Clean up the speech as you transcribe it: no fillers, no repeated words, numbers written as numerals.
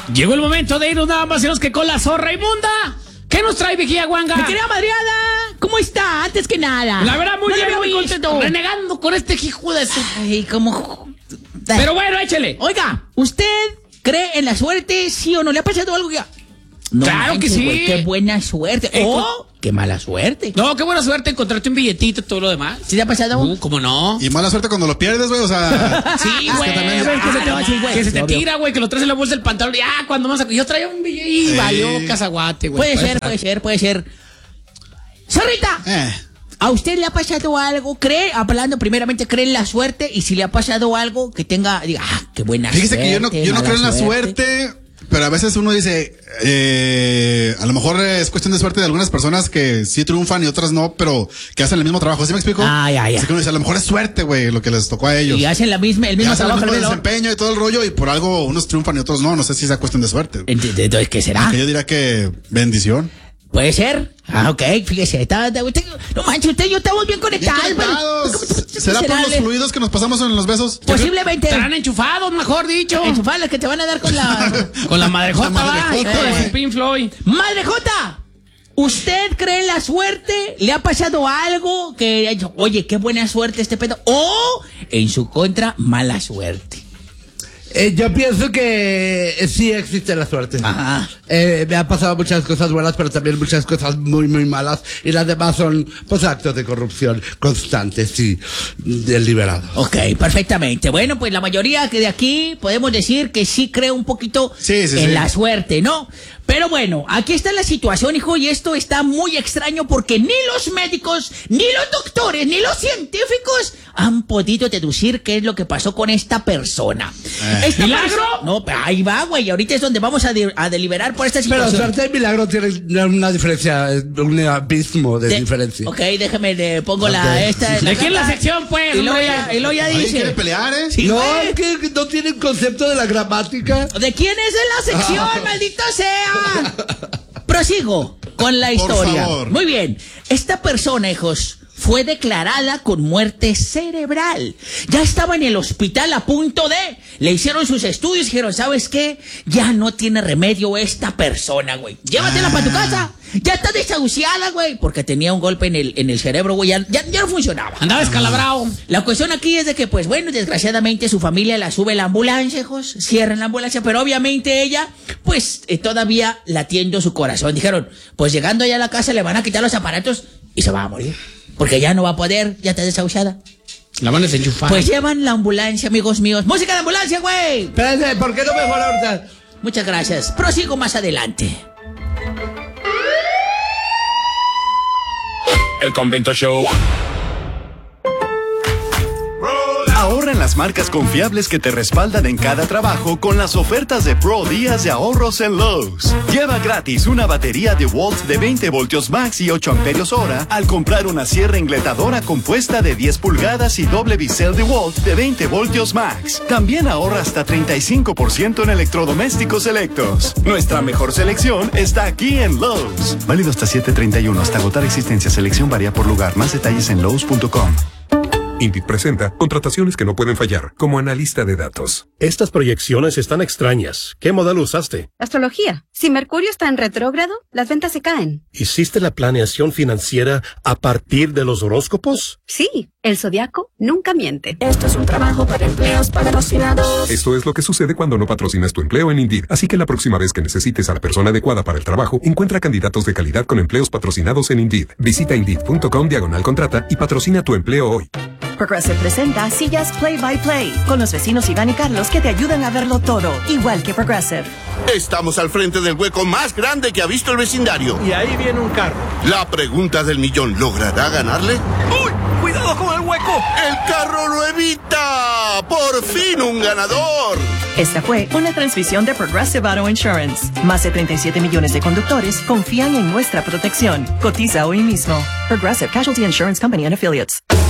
Llegó el momento de irnos nada más y menos que con la zorra inmunda. ¿Qué nos trae, Viejilla Guanga? Mi querida madriada, ¿cómo está? Antes que nada. La verdad, muy bien, muy contento. Renegando con este hijo de su... Ay, como... Pero bueno, échale. Oiga, ¿usted cree en la suerte, sí o no? ¿Le ha pasado algo ya? No, claro que sí. Güey, qué buena suerte. Qué mala suerte. No, qué buena suerte encontrarte un billetito y todo lo demás. ¿Sí te ha pasado? ¿Cómo no? Y mala suerte cuando lo pierdes, güey, o sea... Sí, güey. Que se te tira, güey, que lo traes en la bolsa del pantalón. Ya, cuando más... Yo traía un billete y valió cazaguate, güey. Puede ser. ¡Zorrita! ¿A usted le ha pasado algo? Hablando primeramente, ¿cree en la suerte? Y si le ha pasado algo, que tenga... Diga, qué buena suerte. Fíjese que yo no creo en la suerte... Pero a veces uno dice, a lo mejor es cuestión de suerte de algunas personas que sí triunfan y otras no, pero que hacen el mismo trabajo. ¿Sí me explico? Así que uno dice, a lo mejor es suerte, güey, lo que les tocó a ellos. Y hacen el mismo trabajo. El mismo desempeño y todo el rollo, y por algo unos triunfan y otros no. No sé si sea cuestión de suerte. Entonces, ¿qué será? Porque yo diría que bendición. Puede ser. Ok, fíjese. No manches, usted y yo estamos bien conectados. ¿Será por los fluidos que nos pasamos en los besos? Posiblemente. Estarán enchufados, mejor dicho. Enchufados que te van a dar con la... con la madrejota, va. Hijo de Pink Floyd. ¡Madrejota! ¿Usted cree en la suerte? ¿Le ha pasado algo que... Oye, qué buena suerte este pedo? ¿O en su contra, mala suerte? Yo pienso que sí existe la suerte. Ajá. Me han pasado muchas cosas buenas, pero también muchas cosas muy, muy malas. Y las demás son, pues, actos de corrupción constantes y deliberados. Ok, perfectamente. Bueno, pues la mayoría que de aquí podemos decir que sí cree un poquito en la suerte, ¿no? Pero bueno, aquí está la situación, hijo, y esto está muy extraño porque ni los médicos, ni los doctores, ni los científicos han podido deducir qué es lo que pasó con esta persona. ¿Milagro? No, ahí va, güey, ahorita es donde vamos a deliberar por esta situación. Pero suerte y milagro tienen una diferencia, un abismo de diferencia. Ok, déjame, le pongo ¿De quién es la sección, pues? Y luego ya dice... ¿Quiere pelear, Sí, no, es que no tienen concepto de la gramática. ¿De quién es la sección, maldito sea? Prosigo con la historia. Por favor. Muy bien. Esta persona, hijos, fue declarada con muerte cerebral. Ya estaba en el hospital a punto de... Le hicieron sus estudios y dijeron, ¿sabes qué? Ya no tiene remedio esta persona, güey. Llévatela para tu casa. Ya está desahuciada, güey. Porque tenía un golpe en el cerebro, güey. Ya no funcionaba. Andaba descalabrado. La cuestión aquí es de que, pues bueno, desgraciadamente su familia la sube a la ambulancia, hijos. Cierran la ambulancia, pero obviamente ella, pues, todavía latiendo su corazón. Dijeron, pues llegando allá a la casa le van a quitar los aparatos y se va a morir. Porque ya no va a poder, ya está desahuciada. La van a desenchufar. Pues llevan la ambulancia, amigos míos. ¡Música de ambulancia, güey! Espérense, ¿por qué no mejora ahorita? Muchas gracias. Prosigo más adelante. El Convento Show. Ahorra en las marcas confiables que te respaldan en cada trabajo con las ofertas de Pro Días de ahorros en Lowe's. Lleva gratis una batería de Walt de 20 voltios max y 8 amperios hora al comprar una sierra engletadora compuesta de 10 pulgadas y doble bisel de Walt de 20 voltios max. También ahorra hasta 35% en electrodomésticos selectos. Nuestra mejor selección está aquí en Lowe's. Válido hasta 7/31. Hasta agotar existencia. Selección varía por lugar. Más detalles en Lowe's.com. Indeed presenta contrataciones que no pueden fallar, como analista de datos. Estas proyecciones están extrañas. ¿Qué modal usaste? Astrología. Si Mercurio está en retrógrado, las ventas se caen. ¿Hiciste la planeación financiera a partir de los horóscopos? Sí, el zodiaco nunca miente. Esto es un trabajo para empleos patrocinados. Esto es lo que sucede cuando no patrocinas tu empleo en Indeed. Así que la próxima vez que necesites a la persona adecuada para el trabajo, encuentra candidatos de calidad con empleos patrocinados en Indeed. Visita Indeed.com/contrata y patrocina tu empleo hoy. Progressive presenta Sillas Play by Play con los vecinos Iván y Carlos que te ayudan a verlo todo, igual que Progressive. Estamos al frente del hueco más grande que ha visto el vecindario. Y ahí viene un carro. La pregunta del millón, ¿logrará ganarle? ¡Uy! ¡Cuidado con el hueco! ¡El carro lo evita! ¡Por fin un ganador! Esta fue una transmisión de Progressive Auto Insurance. Más de 37 millones de conductores confían en nuestra protección. Cotiza hoy mismo. Progressive Casualty Insurance Company and Affiliates.